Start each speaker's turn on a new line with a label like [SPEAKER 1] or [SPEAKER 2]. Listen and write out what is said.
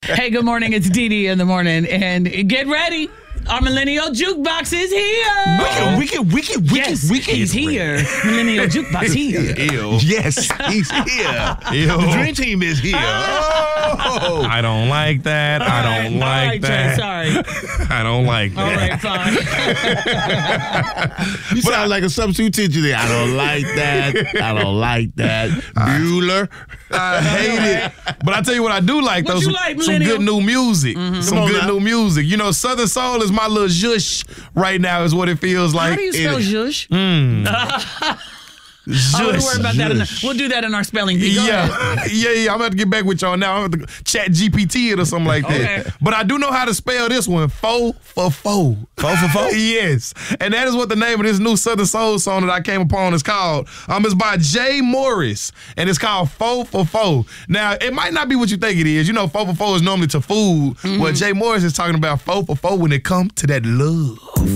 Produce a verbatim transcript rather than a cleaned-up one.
[SPEAKER 1] Hey, good morning. It's Dee Dee in the morning. And get ready. Our Millennial Jukebox is here.
[SPEAKER 2] Wicked, wicked, wicked, wicked,
[SPEAKER 1] yes,
[SPEAKER 2] wicked.
[SPEAKER 1] he's here. Millennial Jukebox here.
[SPEAKER 2] Ew. Yes, he's here. Ew. The Dream Team is here. Oh.
[SPEAKER 3] I don't like that.
[SPEAKER 1] All
[SPEAKER 3] I
[SPEAKER 1] right,
[SPEAKER 3] don't like
[SPEAKER 1] all right,
[SPEAKER 3] that.
[SPEAKER 1] Jay, sorry.
[SPEAKER 3] I don't like that.
[SPEAKER 1] All right, fine.
[SPEAKER 2] You sound like a substitute teacher there. I don't like that. I don't like that. Bueller.
[SPEAKER 3] I hate it. But I tell you what I do like,
[SPEAKER 1] What
[SPEAKER 3] though.
[SPEAKER 1] you
[SPEAKER 3] Some,
[SPEAKER 1] like,
[SPEAKER 3] some good new music.
[SPEAKER 1] Mm-hmm.
[SPEAKER 3] Some
[SPEAKER 2] Come on
[SPEAKER 3] good
[SPEAKER 2] now.
[SPEAKER 3] new music. You know, Southern Soul is my little zhush right now is what it feels like.
[SPEAKER 1] How do you spell
[SPEAKER 3] It-
[SPEAKER 1] zhush?
[SPEAKER 3] Mm.
[SPEAKER 1] Oh, don't
[SPEAKER 3] Zhush.
[SPEAKER 1] worry about that. In the,
[SPEAKER 3] Zhush.
[SPEAKER 1] we'll do that in our spelling bee. Go ahead.
[SPEAKER 3] Yeah, yeah, yeah. I'm about to get back with y'all now. I'm about to chat G P T it or something like that.
[SPEAKER 1] Okay.
[SPEAKER 3] But I do know how to spell this one. Foe for foe.
[SPEAKER 2] Foe for foe?
[SPEAKER 3] Yes. And that is what the name of this new Southern Soul song that I came upon is called. Um, It's by Jay Morris, and it's called Foe for Foe. Now, it might not be what you think it is. You know, foe for foe is normally to food.
[SPEAKER 1] Mm-hmm.
[SPEAKER 3] Well, Jay Morris is talking about foe for foe when it comes to that love.